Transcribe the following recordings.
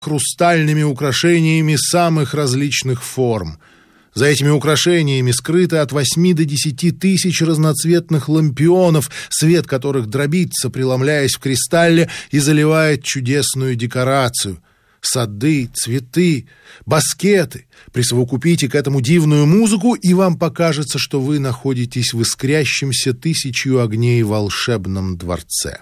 хрустальными украшениями самых различных форм. За этими украшениями скрыты от 8 до 10 тысяч разноцветных лампионов, свет которых дробится, преломляясь в кристалле, и заливает чудесную декорацию. Сады, цветы, баскеты. Присовокупите к этому дивную музыку, и вам покажется, что вы находитесь в искрящемся тысячью огней волшебном дворце.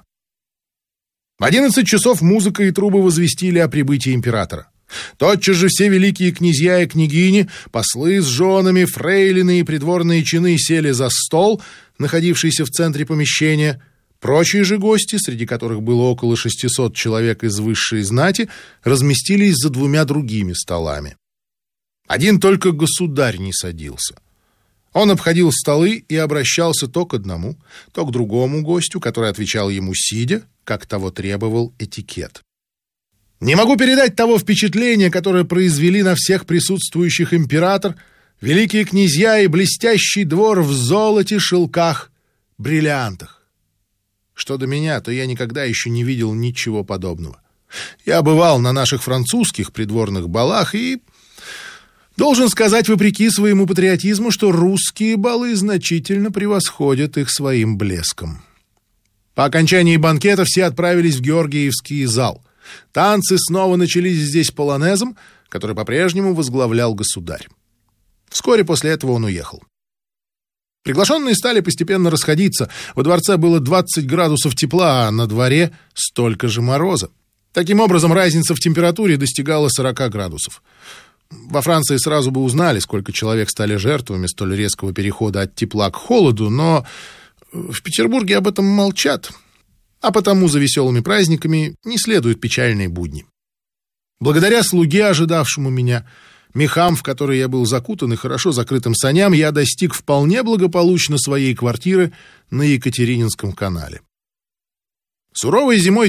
В 11 часов музыка и трубы возвестили о прибытии императора. Тотчас же все великие князья и княгини, послы с женами, фрейлины и придворные чины сели за стол, находившийся в центре помещения. Прочие же гости, среди которых было около 600 человек из высшей знати, разместились за двумя другими столами. Один только государь не садился. Он обходил столы и обращался то к одному, то к другому гостю, который отвечал ему сидя, как того требовал этикет. Не могу передать того впечатления, которое произвели на всех присутствующих император, великие князья и блестящий двор в золоте, шелках, бриллиантах. Что до меня, то я никогда еще не видел ничего подобного. Я бывал на наших французских придворных балах и должен сказать, вопреки своему патриотизму, что русские балы значительно превосходят их своим блеском. По окончании банкета все отправились в Георгиевский зал. Танцы снова начались здесь полонезом, который по-прежнему возглавлял государь. Вскоре после этого он уехал. Приглашенные стали постепенно расходиться. Во дворце было 20 градусов тепла, а на дворе столько же мороза. Таким образом, разница в температуре достигала 40 градусов. Во Франции сразу бы узнали, сколько человек стали жертвами столь резкого перехода от тепла к холоду, но в Петербурге об этом молчат. А потому за веселыми праздниками не следуют печальные будни. Благодаря слуге, ожидавшему меня, мехам, в которые я был закутан, и хорошо закрытым саням, я достиг вполне благополучно своей квартиры на Екатерининском канале. Суровой зимой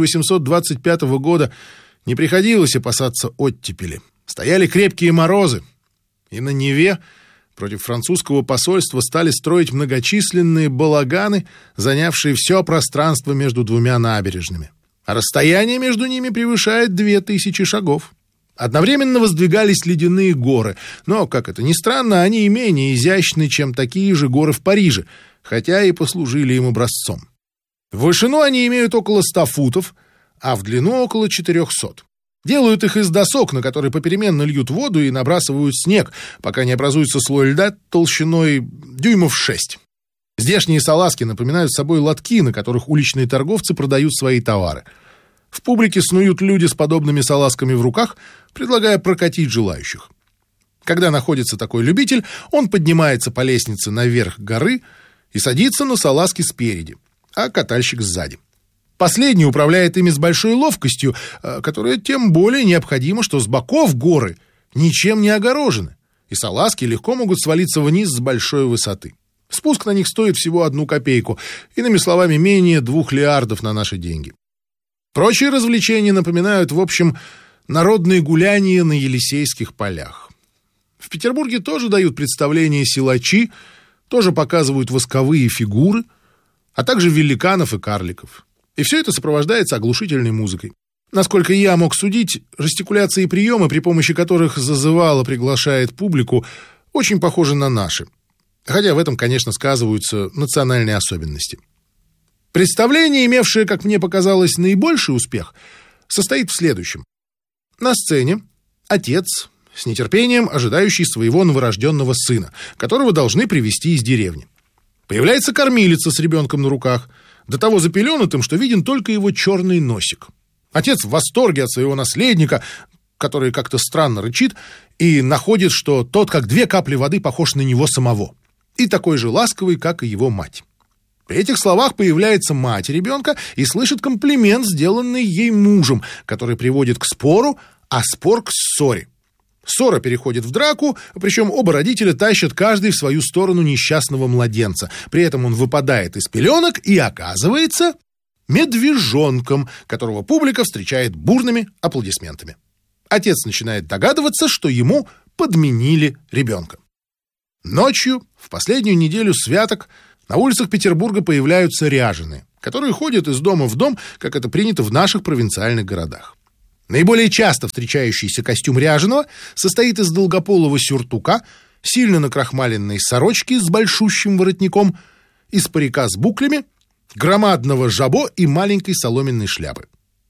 1825 года не приходилось опасаться оттепели. Стояли крепкие морозы, и на Неве против французского посольства стали строить многочисленные балаганы, занявшие все пространство между двумя набережными. А расстояние между ними превышает 2000 шагов. Одновременно воздвигались ледяные горы, но, как это ни странно, они и менее изящны, чем такие же горы в Париже, хотя и послужили им образцом. В вышину они имеют около 100 футов, а в длину около 400. Делают их из досок, на которые попеременно льют воду и набрасывают снег, пока не образуется слой льда толщиной дюймов 6. Здешние салазки напоминают собой лотки, на которых уличные торговцы продают свои товары. В публике снуют люди с подобными салазками в руках, предлагая прокатить желающих. Когда находится такой любитель, он поднимается по лестнице наверх горы и садится на салазки спереди, а катальщик сзади. Последний управляет ими с большой ловкостью, которая тем более необходима, что с боков горы ничем не огорожены, и салазки легко могут свалиться вниз с большой высоты. Спуск на них стоит всего 1 копейку, иными словами, менее 2 леардов на наши деньги. Прочие развлечения напоминают, в общем, народные гуляния на Елисейских полях. В Петербурге тоже дают представления силачи, тоже показывают восковые фигуры, а также великанов и карликов. И все это сопровождается оглушительной музыкой. Насколько я мог судить, жестикуляции и приемы, при помощи которых зазывало приглашает публику, очень похожи на наши. Хотя в этом, конечно, сказываются национальные особенности. Представление, имевшее, как мне показалось, наибольший успех, состоит в следующем. На сцене отец, с нетерпением ожидающий своего новорожденного сына, которого должны привезти из деревни. Появляется кормилица с ребенком на руках, до того запеленутым, что виден только его черный носик. Отец в восторге от своего наследника, который как-то странно рычит, и находит, что тот, как 2 капли воды, похож на него самого, и такой же ласковый, как и его мать. При этих словах появляется мать ребенка и слышит комплимент, сделанный ей мужем, который приводит к спору, а спор к ссоре. Ссора переходит в драку, причем оба родителя тащат каждый в свою сторону несчастного младенца. При этом он выпадает из пеленок и оказывается медвежонком, которого публика встречает бурными аплодисментами. Отец начинает догадываться, что ему подменили ребенка. Ночью, в последнюю неделю святок, на улицах Петербурга появляются ряженые, которые ходят из дома в дом, как это принято в наших провинциальных городах. Наиболее часто встречающийся костюм ряженого состоит из долгополого сюртука, сильно накрахмаленной сорочки с большущим воротником, из парика с буклями, громадного жабо и маленькой соломенной шляпы.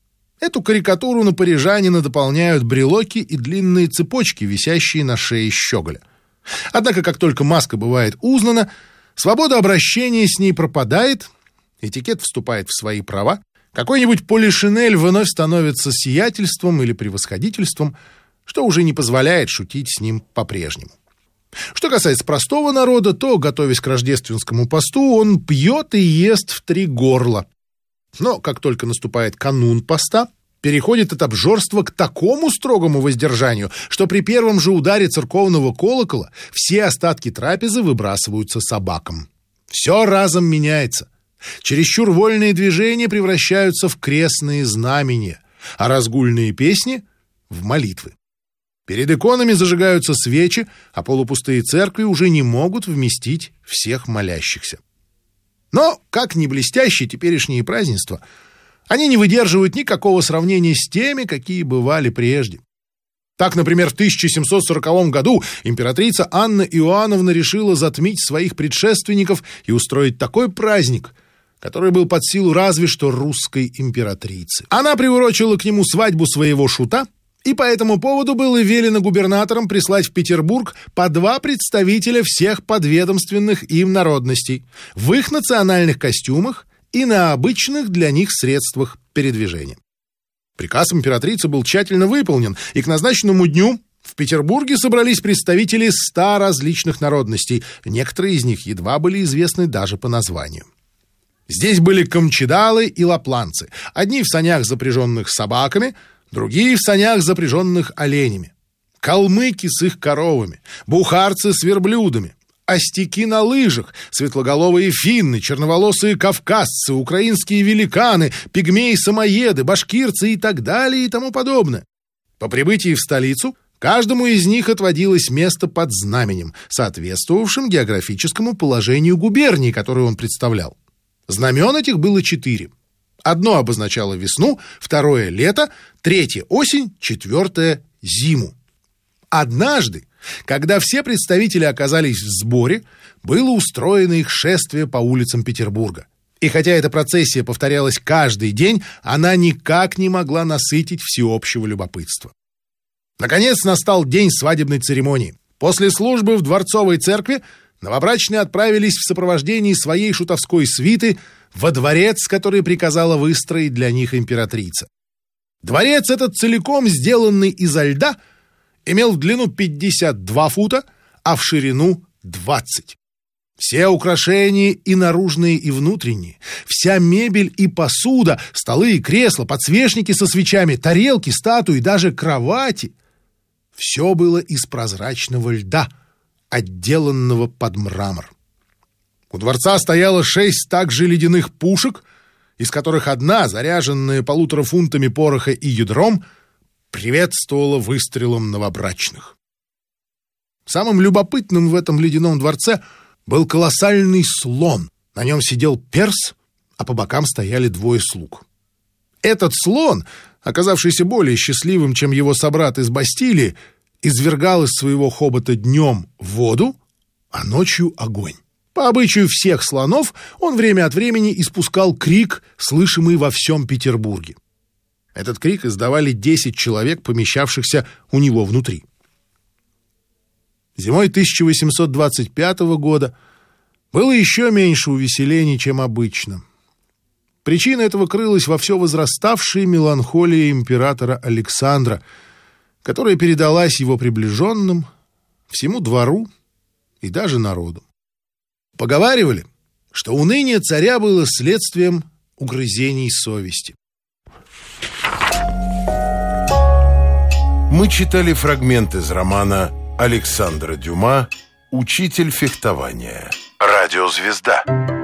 Эту карикатуру на парижанина дополняют брелоки и длинные цепочки, висящие на шее щеголя. Однако, как только маска бывает узнана, свобода обращения с ней пропадает, этикет вступает в свои права, какой-нибудь Полишинель вновь становится сиятельством или превосходительством, что уже не позволяет шутить с ним по-прежнему. Что касается простого народа, то, готовясь к рождественскому посту, он пьет и ест в 3 горла. Но как только наступает канун поста, переходит от обжорства к такому строгому воздержанию, что при первом же ударе церковного колокола все остатки трапезы выбрасываются собакам. Все разом меняется. Чересчур вольные движения превращаются в крестные знамения, а разгульные песни — в молитвы. Перед иконами зажигаются свечи, а полупустые церкви уже не могут вместить всех молящихся. Но, как ни блестящие теперешние празднества, они не выдерживают никакого сравнения с теми, какие бывали прежде. Так, например, в 1740 году императрица Анна Иоанновна решила затмить своих предшественников и устроить такой праздник, который был под силу разве что русской императрицы. Она приурочила к нему свадьбу своего шута, и по этому поводу было велено губернаторам прислать в Петербург по 2 представителя всех подведомственных им народностей в их национальных костюмах и на обычных для них средствах передвижения. Приказ императрицы был тщательно выполнен, и к назначенному дню в Петербурге собрались представители 100 различных народностей, некоторые из них едва были известны даже по названию. Здесь были камчедалы и лапланцы, одни в санях, запряженных собаками, другие в санях, запряженных оленями, калмыки с их коровами, бухарцы с верблюдами, остяки на лыжах, светлоголовые финны, черноволосые кавказцы, украинские великаны, пигмеи-самоеды, башкирцы и так далее и тому подобное. По прибытии в столицу каждому из них отводилось место под знаменем, соответствовавшим географическому положению губернии, которую он представлял. Знамен этих было 4. Одно обозначало весну, второе — лето, третье — осень, четвертое — зиму. Однажды, когда все представители оказались в сборе, было устроено их шествие по улицам Петербурга. И хотя эта процессия повторялась каждый день, она никак не могла насытить всеобщего любопытства. Наконец настал день свадебной церемонии. После службы в Дворцовой церкви новобрачные отправились в сопровождении своей шутовской свиты во дворец, который приказала выстроить для них императрица. Дворец этот, целиком сделанный изо льда, имел в длину 52 фута, а в ширину 20. Все украшения, и наружные, и внутренние, вся мебель и посуда, столы и кресла, подсвечники со свечами, тарелки, статуи, даже кровати — все было из прозрачного льда, отделанного под мрамор. У дворца стояло 6 также ледяных пушек, из которых одна, заряженная 1,5 фунтами пороха и ядром, приветствовала выстрелом новобрачных. Самым любопытным в этом ледяном дворце был колоссальный слон. На нем сидел перс, а по бокам стояли 2 слуг. Этот слон, оказавшийся более счастливым, чем его собрат из Бастилии, извергал из своего хобота днем воду, а ночью огонь. По обычаю всех слонов он время от времени испускал крик, слышимый во всем Петербурге. Этот крик издавали 10 человек, помещавшихся у него внутри. Зимой 1825 года было еще меньше увеселений, чем обычно. Причина этого крылась во все возраставшей меланхолии императора Александра, которая передалась его приближенным, всему двору и даже народу. Поговаривали, что уныние царя было следствием угрызений совести. Мы читали фрагмент из романа Александра Дюма «Учитель фехтования». Радиозвезда.